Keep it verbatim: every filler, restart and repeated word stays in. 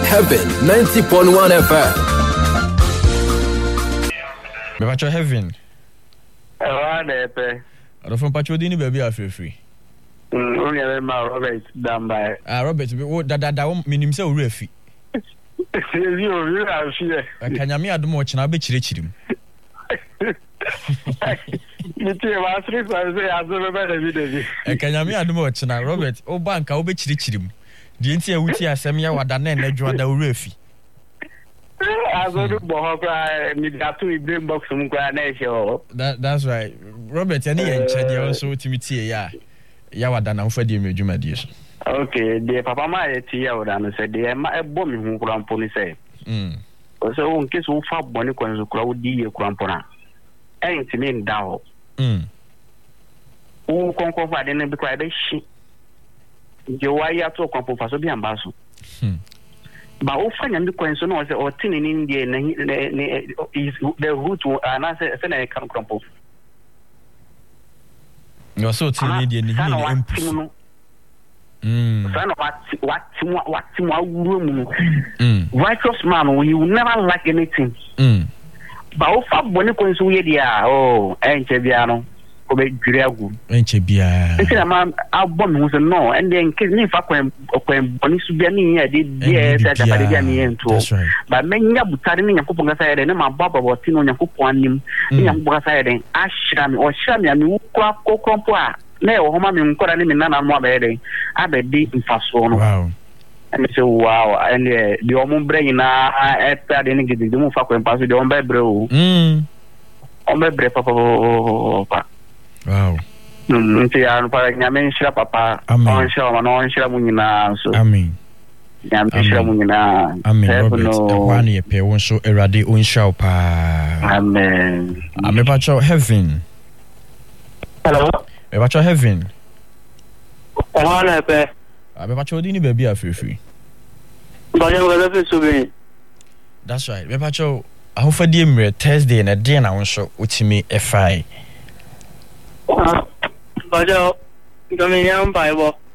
Heaven ninety point one F M. Me pacho Heaven. Eh wa na pe. Ado from pacho di ni baby afrefri. Mm, only a ma Robert Damba. Ah Robert, wo da da da minim se owura fi. You you are here. Akanyame adom o chena be chirechirim. Miti wa three so say azo be na bi dey. Akanyame adom o chena Robert, o banka wo be chirechirim. Di enti e wuti asem ya wada na enadwo da owura fi. Azo do bo ho kwa mi da to i brain box mu kwa na e show. That that's right. Robert, any en chede also timitie ya. Ya wada na mfa di medwuma di so. Okay, the papa ma e ti ya wada no say de ma e bo mi hu kura mpo ni say. Mm. O so on case wo fa boni kon so kura wo di ye kura mpo na. E ntimi nda ho. Mm. Wo kon kon fa de ne bi kwa be shi. Je wa ya to kon po fa so bi amba so. Hmm. Ba wo fa nyam bi kon so no say o tini ni ndie na is the root ana say say na kan kura mpo. No so tini ni ni ni empu. Mm. So what what what what Mm. righteous man, you will never lack anything. Mm. But if I boni konsu ye dia, oh, enche bia no, obe dwiragu. Enche bia. Nti na ma abom hu se no, and then case ni fa kwen kwen boni su bia ni ye de de se ta pa de bia ni ento. But menya butare ni yakopon ga sayede na ma baba boti no yakopon anim. Ni yakopon ga sayede ashira mi o shira mi ami ukwa kokrompo a na e ho ma mi nkora ni mi nana mo abede abedi mfaso no. Wow. And say wow, and uh, the omun brain na eta de ni gidi mu fa ko pass de on be bre o. Mm. On be bre papa papa. Wow. Mm, nti ya no pa nyame nshira papa. On shira ma no nshira mu nyina so. Amen. Nyame nshira mu nyina. Amen. Robert, one ye pe won so erade on shira pa. Amen. Ame pacho Heaven. Hello. Me pacho Heaven. Hello na pe. Ame pacho di ni baby afrefri. That's right. Me pacho ahofadi emre Thursday na dey na won so utimi F I. Ah. Bajo, gami nyam baibo.